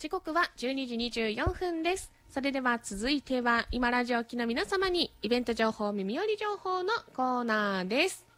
時刻は12時24分です。それでは続いては今ラジオ機の皆様にイベント情報耳寄り情報のコーナーです。